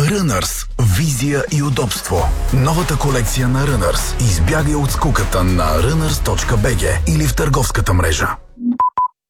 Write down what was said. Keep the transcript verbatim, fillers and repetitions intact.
Runners. Визия и удобство. Новата колекция на Runners. Избягай от скуката на runners точка би джи или в търговската мрежа.